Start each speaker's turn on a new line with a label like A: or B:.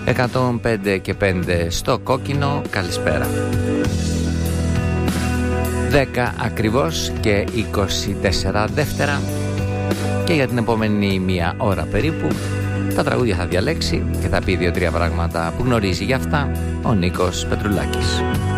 A: 105 και 5 στο κόκκινο, καλησπέρα. 10 ακριβώς και 24 δεύτερα. Και για την επόμενη μία ώρα περίπου τα τραγούδια θα διαλέξει και θα πει 2-3 πράγματα που γνωρίζει για αυτά ο Νίκος Πετρουλάκης.